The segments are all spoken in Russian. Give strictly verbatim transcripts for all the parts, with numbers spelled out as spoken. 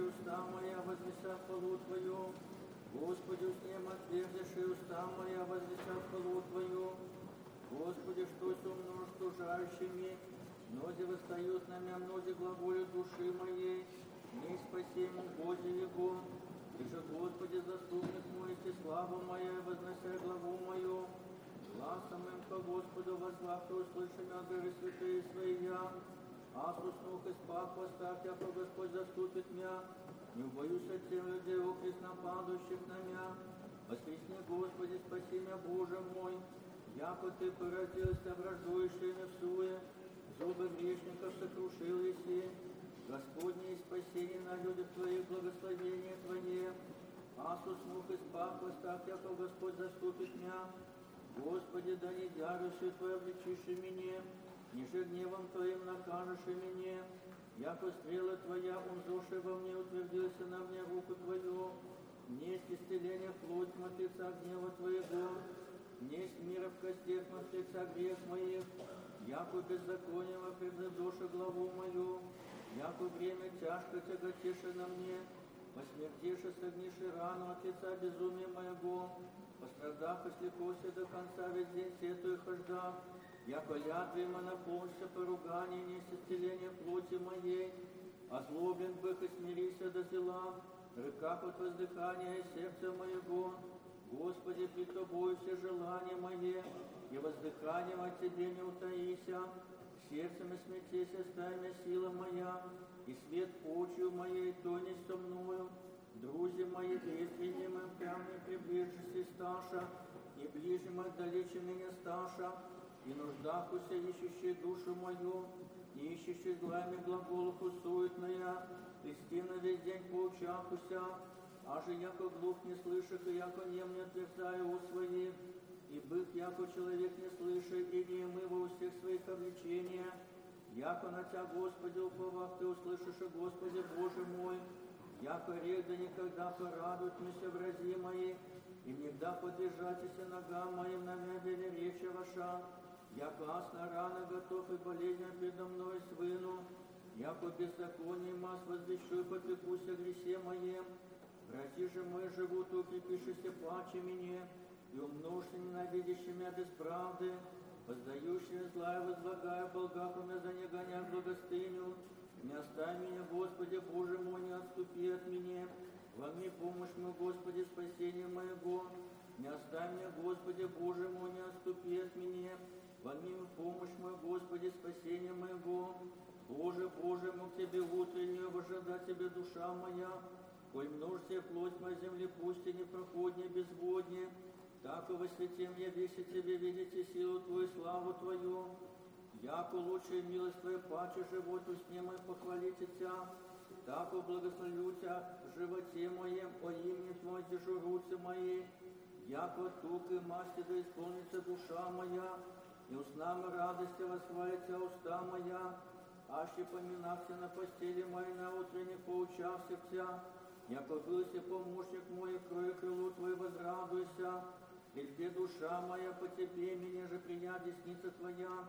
уста моя, вознесят хвалу Твою. Господи, устнем отверзиши уста моя, вознесят хвалу Твою. Господи, что со мною стужающими, многие восстают на меня, многие глаголют души моей, не спасем Боге Его. Ты же, Господи, заступник мой, и слава моя, вознося главу мою. Гласом им по Господу возвах, услышим от горы святые свои я. Ас уснух и спах, поставь, яко Господь заступит меня. Не убоюсь от тем людей, окресно падающих на меня. Воскресни, Господи, спаси меня, Боже мой. Яко Ты породился, враждующий на всуе, зубы грешников сокрушил еси. Господне и спасение на людях Твоих, благословение Твое. Ас уснух и спах, поставь, яко Господь заступит меня. Господи, да не яростью Твой обличишь меня, ниже гневом Твоим накажешь меня. Яко стрела Твоя, унзоши во мне, утвердился на мне руку Твою. Несть исцеление плоть мертвеца гнева Твоего, несть мира в костях мертвеца грех моих. Яко беззаконием превзойдоши главу мою, яко время тяжко тяготеше на мне, посмертеше согниши рану от лица безумия моего. Пострадав и слепося до конца весь день сетую хожда, яко ядвима наполнься поругание, несть исцеление плоти моей. Озлоблен бых и смирися до зела, рыка под воздыхание сердца моего. Господи, пред Тобою все желания мои, и воздыханием от Тебе не утаися. Сердцем и смятися стайная сила моя, и свет очью моей тонет со мною. Друзья мои, древние мои, прям не приближишься сташа, и ближе мы отдалече меня сташа, и нуждахуся, ищущий душу мою, и ищущий глами глаголов усуетная, и на весь день поучахуся, а же яко глух не слышит, и яко нем не отверзаю у своих, и бык, яко человек не слышит, и немы во всех своих обличениях. Яко на Тя, Господи, уповав, Ты услышишь, Господи, Боже мой. Яко рек, да никогда порадуют меня врази мои, и никогда подвижатися ногам моим на мебели речи ваша. Яко асна рана готов и болезнь предо мной свыну, яко беззаконие мас возвещу и попекуся гресе моем. Врази же мои живут, укрепишися паче мне, и умножься ненавидящими без правды, воздающими зла и возлагая болгаху меня за не гонять благостыню. Не оставь меня, Господи, Боже мой, не отступи от меня. Во мне помощь мою, Господи, спасение моего. Не оставь меня, Господи, Боже мой, не отступи от меня. Во мне помощь мою, Господи, спасение моего. Боже, Боже, мог Тебе утреннюю вожидать Тебе душа моя. Коль множься плоть моя земли, пусть и непроходнее безводнее. Так и во святем я веси Тебе видите силу Твою, славу Твою. Яко лучшая милость Твоя, паче животу с ней мой похвалите Тя. Так и благословлю Тя в животе моем, о имени Твоем дежурутся мои. Яко тук и масти да исполнится душа моя, и устнами радости восхвалится уста моя. Аще поминахся на постели моей на утренних поучався в Тя. Яко былся помощник мой, крою крылу Твою возрадуйся. И где душа моя по Тебе, меня же принять десница Твоя.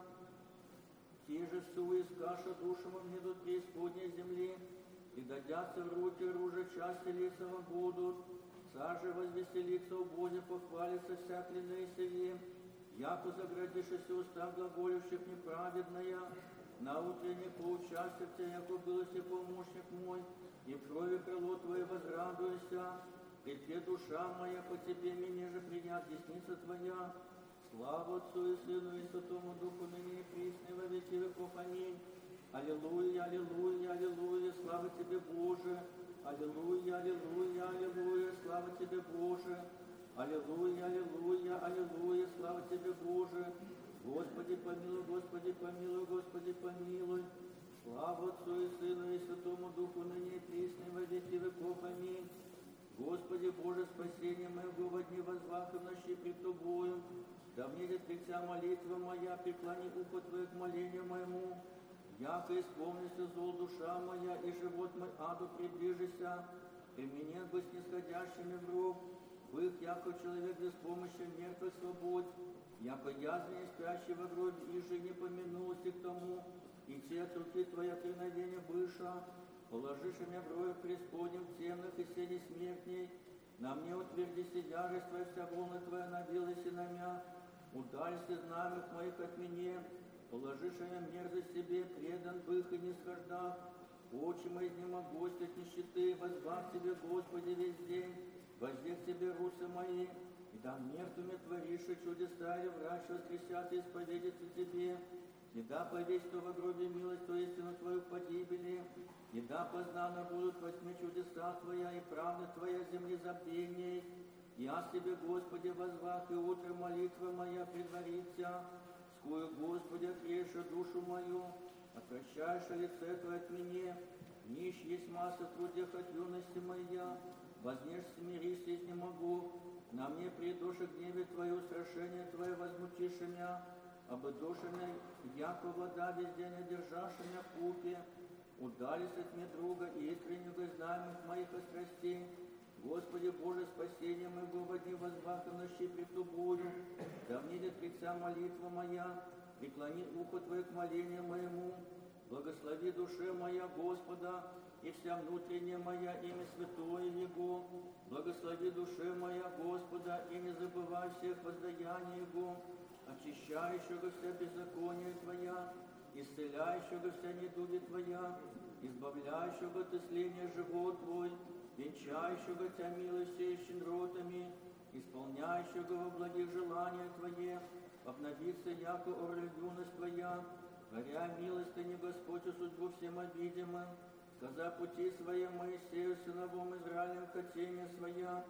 Те же суе скаша душу мне тут преисподней земли, и дадятся в руки ружа части лицева будут. Царь же возвеселится у Бога, похвалится вся клянная себе. Яко заградишься уста глаголющих неправедная, на утренних поучастия в Тебя, яко былся помощник мой, и в крови крыло Твое возрадуйся. И Те душа моя по Тебе, меня же принять десница Твоя. Слава Отцу и Сыну и Святому Духу, ныне и присно во веки веков. Аминь. Аллилуйя, аллилуйя, аллилуйя, слава Тебе, Боже. Аллилуйя, аллилуйя, аллилуйя, слава Тебе, Боже. Аллилуйя, аллилуйя, аллилуйя, слава Тебе, Боже. Господи, помилуй, Господи, помилуй, Господи, помилуй. Слава Отцу и Сыну и Святому Духу, ныне и присно во веки веков. Аминь. Господи, Боже, спасение моего во дни возвах и в ночи пред Тобою. Да внедет Тя молитва моя, преклони ухо Твое к молению моему. Яко исполнится зол душа моя, и живот мой аду приближися. Применен бы снисходящими в гроб, бых, яко человек без помощи мертвых свобод. Яко язвень спящий во гробе, и же не помянулся к тому, и те от руки Твоя преновения быша. положишь меня в рою преисподнем темных и сени смертней, на мне утвердися ярость Твоя, вся волна Твоя набилась и на мя, удалься знамек моих от меня, положишь меня мерзость себе, предан бых и не схождав, очи мои изнемогость от нищеты, возбав Тебе, Господи, весь день, воздех Тебе русы мои, и там мертвыми творишь чудеса, и врач воскресят и исповедятся Тебе, и да повесть то во гробе милость, то истину Твою в погибели, и да познаны будут во тьме чудеса Твоя, и правда Твоя земли забвений. Я себе, Господи, возвах, и утро молитва моя предварится, скую, Господи, отреша душу мою, отвращаешь лице Твое от меня, нищ есть масса трудех от юности моя, вознешь смирись, если не могу, на мне придуши гневе Твое, устрашение Твое возмутишь меня, обы душа меня, яко вода весь день одержашь меня в купе, удались от мне друга и искреннего знамен моих страстей. Господи Боже, спасение моего во дни возбах и нощи пред Тобою, да внидет лица молитва моя, преклони ухо Твое к молению моему, благослови душе моя Господа, и вся внутренняя моя имя святое Его, благослови душе моя Господа, и не забывай всех воздаяний Его, очищающего вся беззаконие Твоя, исцеляющего вся недуги Твоя, избавляющего от исления живот Твой, венчающего Тебя милостью и щедротами, исполняющего во благих желания Твое, обновится яко орля юность Твоя, горя милостыни Господь судьбу всем обидимым, сказа пути свои Моисею, сыновом Израилем, хотение своя.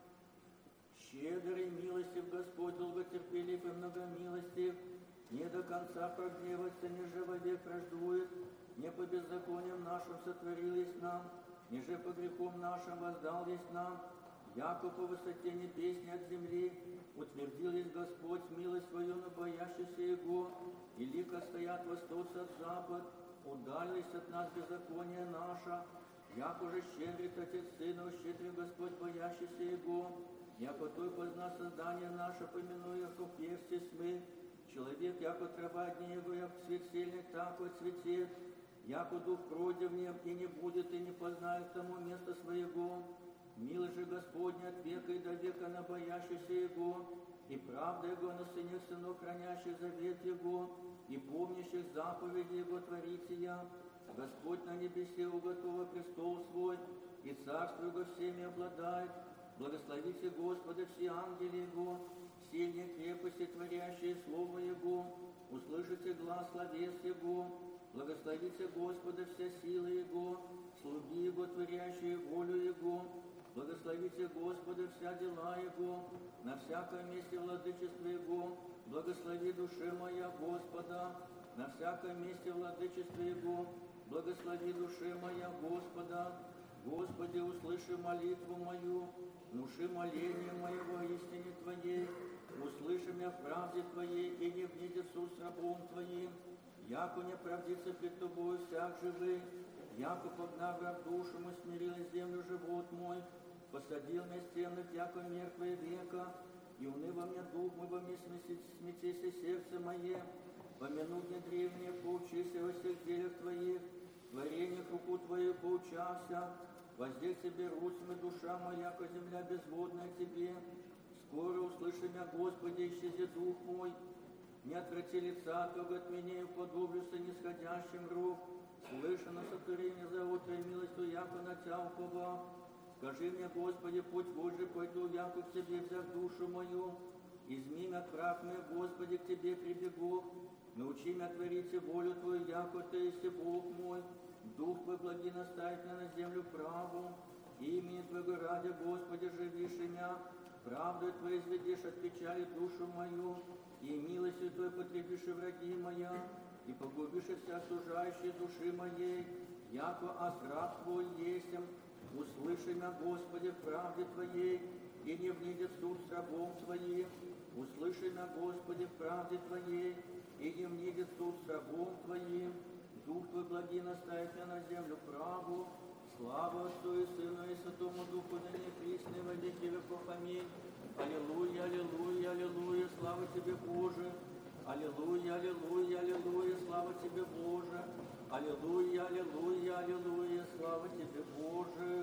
Щедрый милостив Господь, долготерпелив и многомилостив, не до конца прогневаться, ниже вовек враждует, не по беззакониям нашим сотворились нам, ниже по грехам нашим воздал есть нам, яко по высоте небес от земли, утвердил есть Господь милость свою на боящихся Его, и лика стоят восток от запад, удалились от нас беззаконие наше, яко же щедрит Отец Сына, щедрит Господь боящийся Его, яко Той позна создание наше, помянуя в персте смы, человек, яко трава дни Его, як цвет сельник, так вот цветет, яко дух пройдет в нем, и не будет, и не познает тому место своего. Милость же Господня от века и до века на боящихся Его, и правда Его на сынах сынов, хранящих завет Его, и помнящих заповеди Его творития. Господь на небесе уготовил престол свой, и царство Его всеми обладает. Благословите Господа все ангели Его, сильные крепости, творящие Слово Его, услышите глас словес Его. Благословите Господа вся сила Его, слуги Его, творящие волю Его. Благословите Господа вся дела Его, на всяком месте владычества Его. Благослови душе моя Господа, на всяком месте владычества Его. Благослови душе моя Господа. Господи, услыши молитву мою, внуши моление моего истине Твоей. Услыши меня в правде Твоей, и не внидет суд с рабом Твоим. Яко не правдится пред Тобою всяк живый, яко погнав раб душу мой, смирил землю живот мой, посадил меня стенных, яко мертвое века, и уныло мне дух мой, во мне смятися сердце мое, помяну мне древнее, поучися во всех делах Твоих, творениях руку Твою поучався, воздех Тебе руцами душа моя, ко земля безводная Тебе, скоро услыши меня, Господи, исчези дух мой, не отврати лица Твоего от меня, и уподоблюся нисходящим рук, слышано сотворение за утро, милость Твою, яко на Тя уповав. Скажи мне, Господи, путь Божий пойду, яко к Тебе взяв душу мою, изми меня отправь меня, Господи, к Тебе прибегу, научи меня творить волю Твою, яко Ты есть Бог мой, Дух Твой благи наставит меня на землю праву, имени Твоего ради, Господи, живишь меня, правдой Твоей изведешь от печали душу мою, и милостью Твоей потребишь и враги моя, и погубишь вся сужающие души моей, яко аз раб Твой есем, услыши меня, Господи, в правде Твоей, и не внидет суд с рабом Твоим. Услыши меня, Господи, в правде Твоей, и не внидет суд с рабом Твоим. Дух Твой благи наставит меня на землю праву. Слава Отцу и Сыну и Святому Духу, да не пресны во веки веков. Аминь. Аллилуйя, аллилуйя, аллилуйя, слава Тебе, Боже. Аллилуйя, аллилуйя, аллилуйя, слава Тебе, Боже. Аллилуйя, аллилуйя, аллилуйя, слава Тебе, Боже,